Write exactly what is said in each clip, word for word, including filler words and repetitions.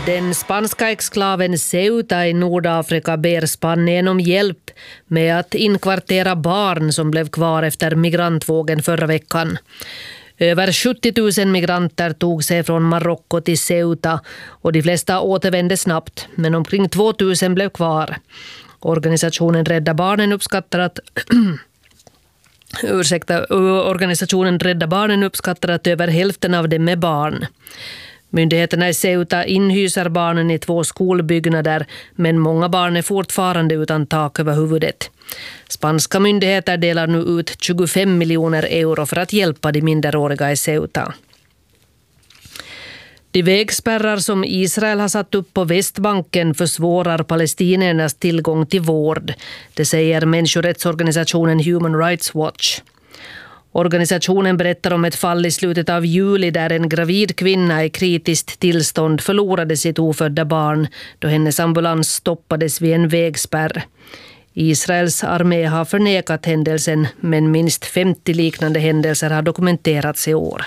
Den spanska exklaven Ceuta i Nordafrika ber Spanien om hjälp med att inkvartera barn som blev kvar efter migrantvågen förra veckan. Över sjuttio tusen migranter tog sig från Marocko till Ceuta och de flesta återvände snabbt, men omkring två tusen blev kvar. Organisationen Rädda Barnen uppskattar att Ursäkta, organisationen Rädda Barnen uppskattar att över hälften av dem är barn. Myndigheterna i Ceuta inhyser barnen i två skolbyggnader, men många barn är fortfarande utan tak över huvudet. Spanska myndigheter delar nu ut tjugofem miljoner euro för att hjälpa de minderåriga i Ceuta. De vägspärrar som Israel har satt upp på Västbanken försvårar palestiniernas tillgång till vård. Det säger människorättsorganisationen Human Rights Watch. Organisationen berättar om ett fall i slutet av juli där en gravid kvinna i kritiskt tillstånd förlorade sitt ofödda barn då hennes ambulans stoppades vid en vägspärr. Israels armé har förnekat händelsen, men minst femtio liknande händelser har dokumenterats i år.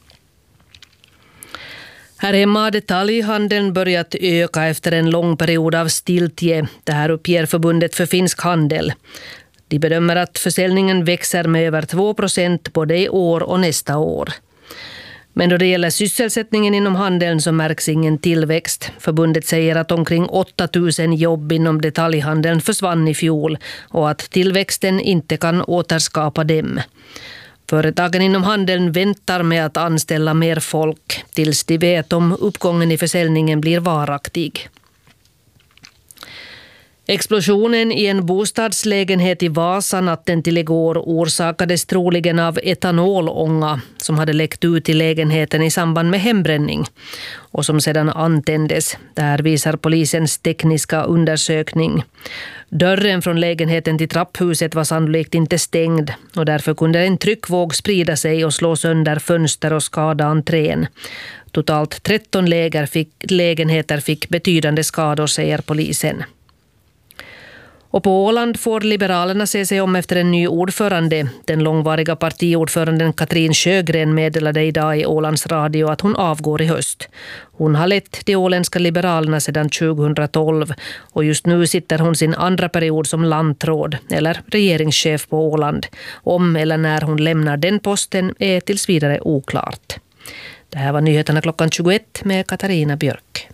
Här hemma har detaljhandeln börjat öka efter en lång period av stiltje. Det här uppger förbundet för finsk handel. De bedömer att försäljningen växer med över två procent både i år och nästa år. Men då det gäller sysselsättningen inom handeln så märks ingen tillväxt. Förbundet säger att omkring åtta tusen jobb inom detaljhandeln försvann i fjol och att tillväxten inte kan återskapa dem. Företagen inom handeln väntar med att anställa mer folk tills de vet om uppgången i försäljningen blir varaktig. Explosionen i en bostadslägenhet i Vasa natten till igår orsakades troligen av etanolånga som hade läckt ut i lägenheten i samband med hembränning och som sedan antändes. Där visar polisens tekniska undersökning. Dörren från lägenheten till trapphuset var sannolikt inte stängd och därför kunde en tryckvåg sprida sig och slå sönder fönster och skada entrén. Totalt tretton läger fick, lägenheter fick betydande skador, säger polisen. Och på Åland får Liberalerna se sig om efter en ny ordförande. Den långvariga partiordföranden Katrin Sjögren meddelade idag i Ålands radio att hon avgår i höst. Hon har lett de åländska Liberalerna sedan tjugohundratolv och just nu sitter hon sin andra period som landråd eller regeringschef på Åland. Om eller när hon lämnar den posten är tills vidare oklart. Det här var nyheterna klockan tjugoett med Katarina Björk.